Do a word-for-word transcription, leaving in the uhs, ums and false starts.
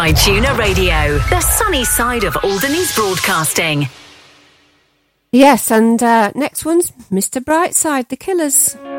Ride Tuner Radio, the sunny side of Alderney's broadcasting. Yes, and uh, next one's Mister Brightside, The Killers.